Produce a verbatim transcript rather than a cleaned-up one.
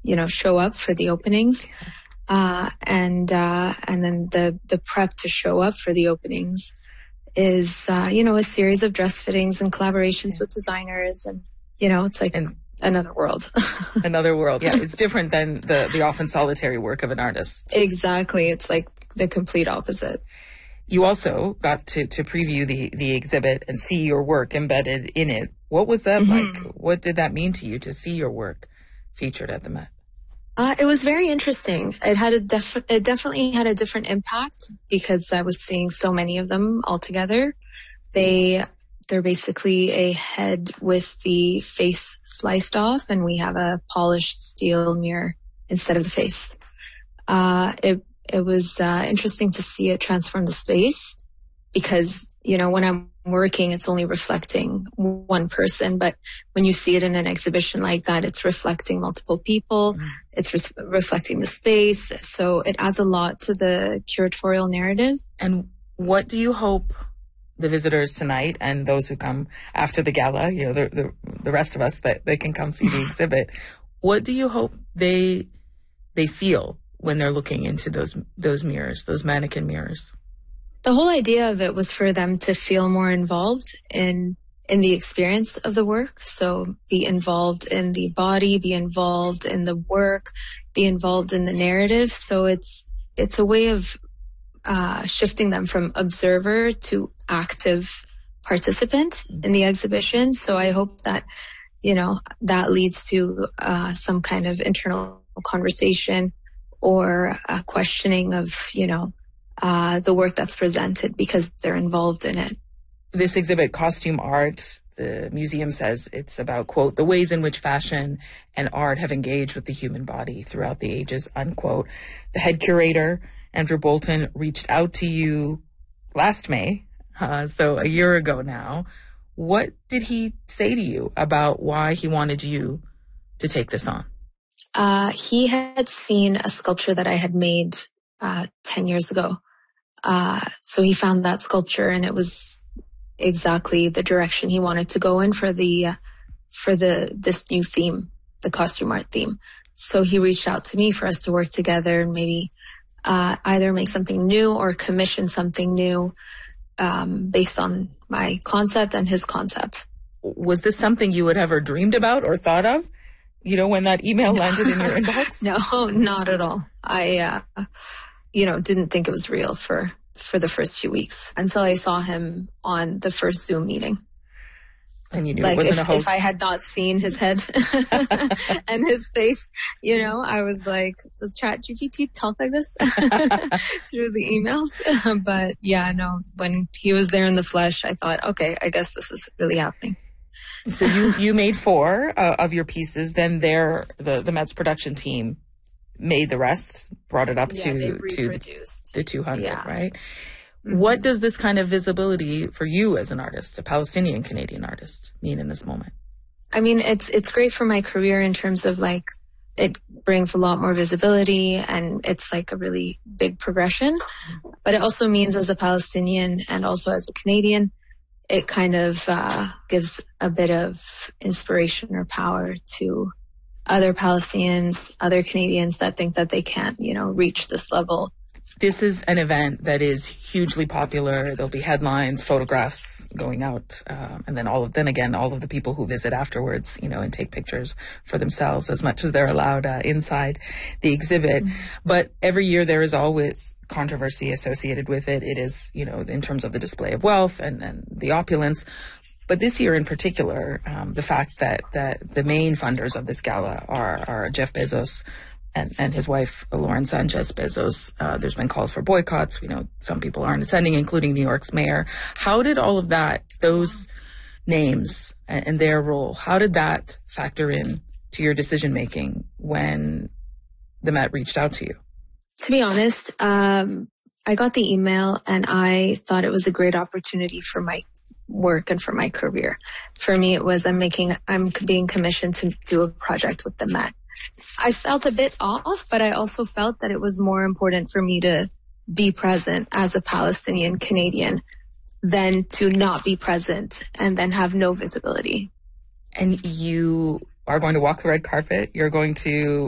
you know, show up for the openings. Uh, and, uh, and then the, the prep to show up for the openings is, uh, you know, a series of dress fittings and collaborations yeah. with designers. And, you know, it's like and another world. Another world. Yeah. It's different than the, the often solitary work of an artist. Exactly. It's like the complete opposite. You also got to, to preview the, the exhibit and see your work embedded in it. What was that mm-hmm. like? What did that mean to you to see your work featured at the Met? Uh, it was very interesting. It had a def- it definitely had a different impact because I was seeing so many of them all together. They, they're basically a head with the face sliced off, and we have a polished steel mirror instead of the face. Uh, it, it was, uh, interesting to see it transform the space because, you know, when I'm working, it's only reflecting one person, but when you see it in an exhibition like that, it's reflecting multiple people. Mm. It's re- reflecting the space. So it adds a lot to the curatorial narrative. And what do you hope the visitors tonight and those who come after the gala, you know, the the, the rest of us that they can come see the exhibit, what do you hope they they feel when they're looking into those those mirrors, those mannequin mirrors? The whole idea of it was for them to feel more involved in in the experience of the work. So be involved in the body, be involved in the work, be involved in the narrative. So it's it's a way of uh, shifting them from observer to active participant in the exhibition. So I hope that, you know, that leads to uh, some kind of internal conversation or a questioning of, you know, Uh, the work that's presented because they're involved in it. This exhibit, Costume Art, the museum says it's about, quote, the ways in which fashion and art have engaged with the human body throughout the ages, unquote. The head curator, Andrew Bolton, reached out to you last May, uh, so a year ago now. What did he say to you about why he wanted you to take this on? Uh, he had seen a sculpture that I had made uh, ten years ago. Uh, so he found that sculpture and it was exactly the direction he wanted to go in for the, uh, for the, this new theme, the costume art theme. So he reached out to me for us to work together and maybe, uh, either make something new or commission something new, um, based on my concept and his concept. Was this something you had ever dreamed about or thought of? You know, when that email landed in your inbox? No, not at all. I, uh, you know, didn't think it was real for, for the first few weeks until I saw him on the first Zoom meeting. And you knew like it wasn't if, a hoax. If I had not seen his head and his face, you know, I was like, does ChatGPT talk like this through the emails? But yeah, no, when he was there in the flesh, I thought, okay, I guess this is really happening. So you, you made four uh, of your pieces, then there, the, the Met's production team made the rest, brought it up yeah, to, to the, the two hundred, yeah. right? Mm-hmm. What does this kind of visibility for you as an artist, a Palestinian Canadian artist, mean in this moment? I mean, it's it's great for my career in terms of like, it brings a lot more visibility and it's like a really big progression. But it also means as a Palestinian and also as a Canadian, it kind of uh, gives a bit of inspiration or power to other Palestinians, other Canadians that think that they can't, you know, reach this level. This is an event that is hugely popular. There'll be headlines, photographs going out, um, and then all of, then again, all of the people who visit afterwards, you know, and take pictures for themselves as much as they're allowed uh, inside the exhibit. Mm-hmm. But every year there is always controversy associated with it. It is, you know, in terms of the display of wealth and, and the opulence. But this year in particular, um, the fact that, that the main funders of this gala are, are Jeff Bezos and, and his wife, Lauren Sanchez Bezos. Uh, there's been calls for boycotts. We know some people aren't attending, including New York's mayor. How did all of that, those names and, and their role, how did that factor in to your decision-making when the Met reached out to you? To be honest, um, I got the email and I thought it was a great opportunity for my work and for my career. For me, it was I'm making, I'm being commissioned to do a project with the Met. I felt a bit off, but I also felt that it was more important for me to be present as a Palestinian Canadian than to not be present and then have no visibility. And you are going to walk the red carpet. You're going to